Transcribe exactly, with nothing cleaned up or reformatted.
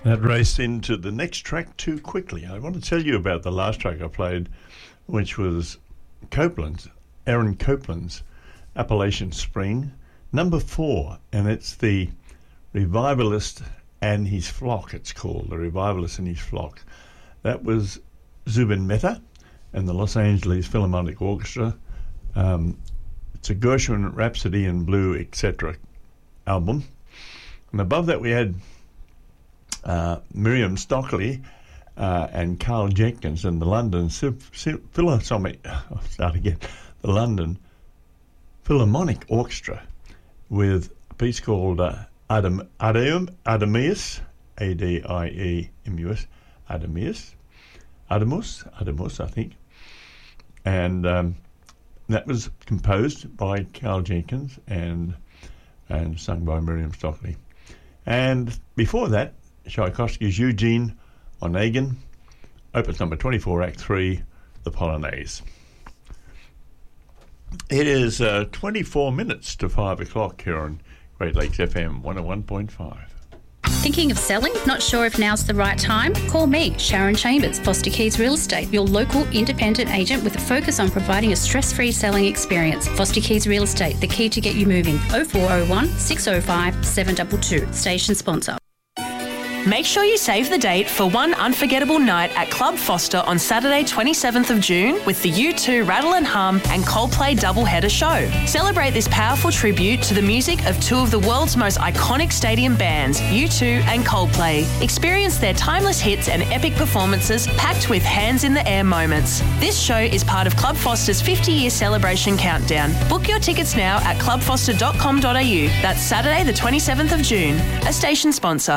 That raced into the next track too quickly. I want to tell you about the last track I played, which was Copeland's, Aaron Copeland's Appalachian Spring, number four, and it's the Revivalist and His Flock, it's called, the Revivalist and His Flock. That was Zubin Mehta and the Los Angeles Philharmonic Orchestra. Um, it's a Gershwin Rhapsody in Blue, et cetera album. And above that we had uh, Miriam Stockley uh, and Carl Jenkins and the London Philharmonic, I'll start again, the London Philharmonic Orchestra with a piece called uh, Adam, Adam, Adameus, A D I E M U S, Adameus, Adamus, Adamus, I think. And um, that was composed by Carl Jenkins and and sung by Miriam Stockley. And before that, Tchaikovsky's Eugene Onegin, opus number twenty-four, act three, the Polonaise. It is uh, twenty-four minutes to five o'clock here on Great Lakes F M one oh one point five. Thinking of selling? Not sure if now's the right time? Call me, Sharon Chambers, Foster Keys Real Estate, your local independent agent with a focus on providing a stress-free selling experience. Foster Keys Real Estate, the key to get you moving. oh four oh one, six oh five, seven two two. Station sponsor. Make sure you save the date for one unforgettable night at Club Foster on Saturday twenty-seventh of June with the U two Rattle and Hum and Coldplay doubleheader show. Celebrate this powerful tribute to the music of two of the world's most iconic stadium bands, U two and Coldplay. Experience their timeless hits and epic performances packed with hands in the air moments. This show is part of Club Foster's fifty-year celebration countdown. Book your tickets now at club foster dot com dot a u. That's Saturday the twenty-seventh of June, a station sponsor.